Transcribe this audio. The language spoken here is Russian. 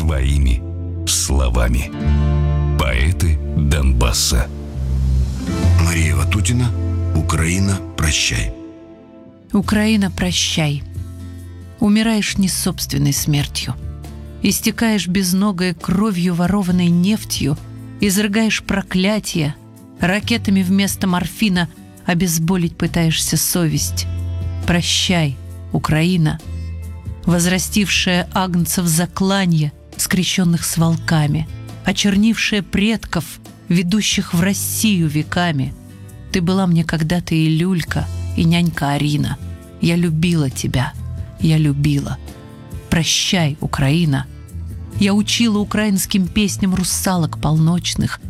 своими словами. Поэты Донбасса. Мария Ватутина. Украина, прощай. Украина, прощай. Умираешь не собственной смертью. Истекаешь безногой кровью, ворованной нефтью, изрыгаешь проклятия, ракетами вместо морфина обезболить пытаешься совесть. Прощай, Украина, возрастившая агнцев закланья, скрещенных с волками, очернившая предков, ведущих в Россию веками. Ты была мне когда-то и люлька, и нянька Арина. Я любила тебя, я любила. Прощай, Украина. Я учила украинским песням русалок полночных,